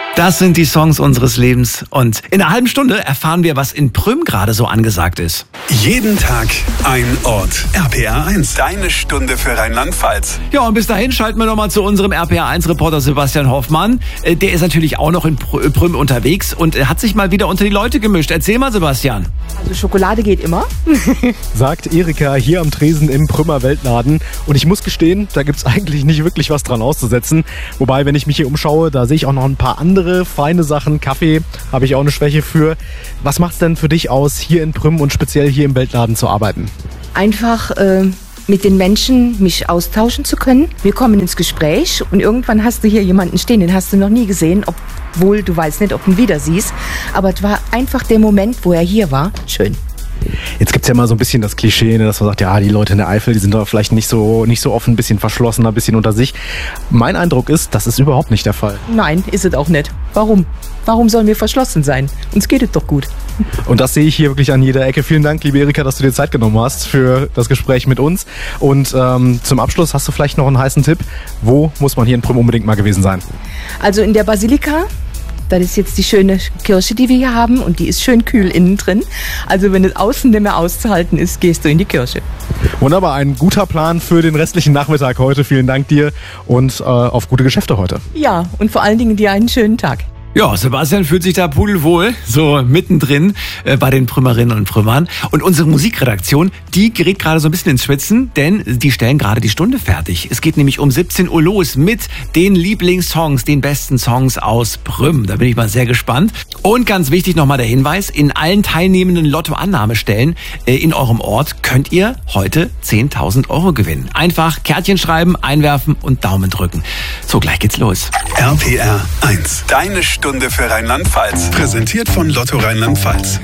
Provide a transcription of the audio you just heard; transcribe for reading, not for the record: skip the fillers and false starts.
Das sind die Songs unseres Lebens. Und in einer halben Stunde erfahren wir, was in Prüm gerade so angesagt ist. Jeden Tag ein Ort. RPR 1, deine Stunde für Rheinland-Pfalz. Ja, und bis dahin schalten wir nochmal zu unserem RPR 1-Reporter Sebastian Hoffmann. Der ist natürlich auch noch in Prüm unterwegs und hat sich mal wieder unter die Leute gemischt. Erzähl mal, Sebastian. Also Schokolade geht immer. Sagt Erika hier am Tresen im Prümer Weltladen. Und ich muss gestehen, da gibt's eigentlich nicht wirklich was dran auszusetzen. Wobei, wenn ich mich hier umschaue, da sehe ich auch noch ein paar andere feine Sachen. Kaffee habe ich auch eine Schwäche für. Was macht's denn für dich aus, hier in Prüm und speziell hier im Weltladen zu arbeiten? Einfach mit den Menschen mich austauschen zu können. Wir kommen ins Gespräch und irgendwann hast du hier jemanden stehen, den hast du noch nie gesehen, obwohl du weißt nicht, ob du ihn wieder siehst. Aber es war einfach der Moment, wo er hier war, schön. Jetzt gibt's ja mal so ein bisschen das Klischee, dass man sagt, ja, die Leute in der Eifel, die sind doch vielleicht nicht so offen, ein bisschen verschlossener, ein bisschen unter sich. Mein Eindruck ist, das ist überhaupt nicht der Fall. Nein, ist es auch nicht. Warum? Warum sollen wir verschlossen sein? Uns geht es doch gut. Und das sehe ich hier wirklich an jeder Ecke. Vielen Dank, liebe Erika, dass du dir Zeit genommen hast für das Gespräch mit uns. Und zum Abschluss hast du vielleicht noch einen heißen Tipp. Wo muss man hier in Prüm unbedingt mal gewesen sein? Also in der Basilika. Das ist jetzt die schöne Kirche, die wir hier haben, und die ist schön kühl innen drin. Also wenn es außen nicht mehr auszuhalten ist, gehst du in die Kirche. Wunderbar, ein guter Plan für den restlichen Nachmittag heute. Vielen Dank dir und auf gute Geschäfte heute. Ja, und vor allen Dingen dir einen schönen Tag. Ja, Sebastian fühlt sich da pudelwohl, so mittendrin bei den Prümerinnen und Prümern. Und unsere Musikredaktion, die gerät gerade so ein bisschen ins Schwitzen, denn die stellen gerade die Stunde fertig. Es geht nämlich um 17 Uhr los mit den Lieblingssongs, den besten Songs aus Prüm. Da bin ich mal sehr gespannt. Und ganz wichtig nochmal der Hinweis, in allen teilnehmenden Lottoannahmestellen in eurem Ort könnt ihr heute 10.000 € gewinnen. Einfach Kärtchen schreiben, einwerfen und Daumen drücken. So, gleich geht's los. RPR 1, deine Stunde für Rheinland-Pfalz. Präsentiert von Lotto Rheinland-Pfalz.